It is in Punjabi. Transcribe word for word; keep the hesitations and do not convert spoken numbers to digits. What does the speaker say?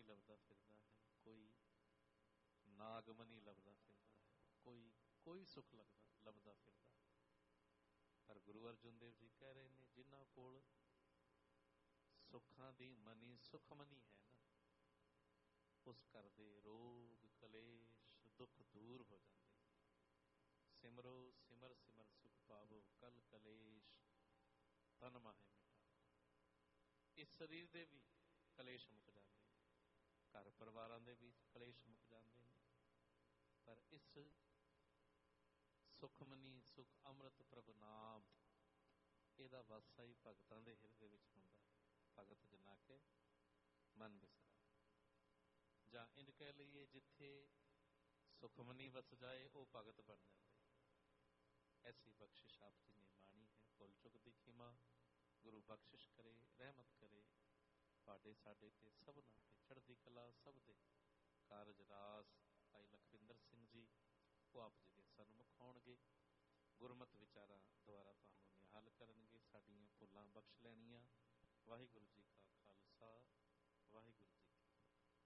ਲੱਭਦਾ ਫਿਰਦਾ ਹੈ, ਕੋਈ ਨਾਗਮਨੀ ਲੱਭਦਾ ਫਿਰਦਾ ਹੈ, ਕੋਈ ਕੋਈ ਸੁੱਖ ਲੱਗਦਾ ਲੱਭਦਾ ਫਿਰਦਾ। ਪਰ ਗੁਰੂ ਅਰਜਨ ਦੇਵ ਜੀ ਕਹਿ ਰਹੇ ਨੇ, ਜਿਨ੍ਹਾਂ ਕੋਲ ਸੁੱਖਾਂ ਦੀ ਮਨੀ ਸੁਖਮਨੀ ਹੈ ਨਾ, ਉਸ ਘਰ ਦੇ ਰੋਗ ਕਲੇਸ਼ ਦੁੱਖ ਦੂਰ ਹੋ ਜਾਂਦੇ। ਸਿਮਰੋ ਸਿਮਰ ਸਿਮਰ ਸੁਖ ਪਾਵੋ, ਕਲ ਕਲੇਸ਼ ਤਨ ਮਾਹੇ ਮਿਟਾ। ਇਸ ਸਰੀਰ ਦੇ ਵੀ ਕਲੇਸ਼ ਮੁੱਕ ਜਾਂਦੇ ਨੇ, ਘਰ ਪਰਿਵਾਰਾਂ ਦੇ ਵੀ ਕਲੇਸ਼ ਮੁੱਕ ਜਾਂਦੇ ਨੇ, ਪਰ ਇਸ ਸੁਖਮਨੀ ਸੁਖ ਅੰਮ੍ਰਿਤ ਪ੍ਰਭ ਨਾਮ, ਇਹਦਾ ਵਾਸਾ ਹੀ ਭਗਤਾਂ ਦੇ ਹਿਰਦੇ ਵਿੱਚ ਹੁੰਦਾ। ਭਗਤ ਜਨਾ ਕੇ ਮਨ ਵਿਸਰਾ, ਜਾਂ ਇੰਝ ਕਹਿ ਲਈਏ, ਜਿੱਥੇ ਸੁਖਮਨੀ ਵਸ ਜਾਏ ਉਹ ਭਗਤ ਬਣ ਜਾਂਦੇ। ਐਸੀ ਬਖਸ਼ਿਸ਼ ਆਪ ਜੀ ਨੇ ਮਾਣੀ ਹੈ। ਭੁੱਲ ਚੁੱਕ ਦੀ ਖਿਮਾ ਗੁਰੂ ਬਖਸ਼ਿਸ਼ ਕਰੇ, ਰਹਿਮਤ ਕਰੇ ਤੁਹਾਡੇ ਸਾਡੇ ਤੇ ਸਭਨਾਂ ਤੇ, ਚੜ੍ਹਦੀ ਕਲਾ ਸਭ ਦੇ ਕਾਰਜ ਰਾਸ। ਭਾਈ ਲਖਵਿੰਦਰ ਸਿੰਘ ਜੀ ਉਹ ਆਪ ਜੀ ਦੇ ਸਨਮੁਖ ਹੋਣਗੇ, ਗੁਰਮਤ ਵਿਚਾਰਾਂ ਦੁਆਰਾ ਤੁਹਾਨੂੰ ਨਿਹਾਲ ਕਰਨਗੇ, ਸਾਡੀਆਂ ਭੁੱਲਾਂ ਬਖਸ਼ ਲੈਣੀਆਂ। ਵਾਹਿਗੁਰੂ ਜੀ ਕਾ ਖਾਲਸਾ,